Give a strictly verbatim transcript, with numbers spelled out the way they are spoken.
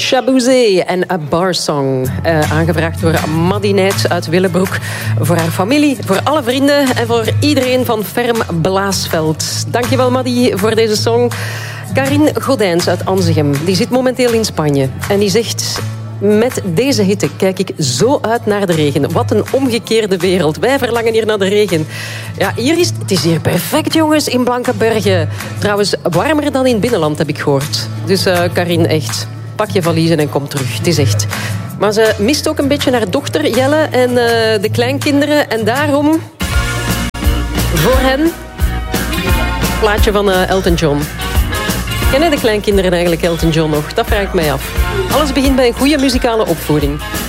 Shabouzé en A Bar Song. Uh, aangevraagd door Maddy Nijt uit Willebroek. Voor haar familie, voor alle vrienden en voor iedereen van Ferm Blaasveld. Dankjewel Maddy voor deze song. Karin Godijns uit Anzegem, die zit momenteel in Spanje. En die zegt... Met deze hitte kijk ik zo uit naar de regen. Wat een omgekeerde wereld. Wij verlangen hier naar de regen. Ja, hier is, het is hier perfect, jongens, in Blankenberge. Trouwens, warmer dan in het binnenland, heb ik gehoord. Dus uh, Karin, echt, pak je valiezen en kom terug. Het is echt. Maar ze mist ook een beetje haar dochter, Jelle, en uh, de kleinkinderen. En daarom, voor hen, plaatje van uh, Elton John. Kennen de kleinkinderen eigenlijk Elton John nog? Dat vraag ik mij af. Alles begint bij een goede muzikale opvoeding.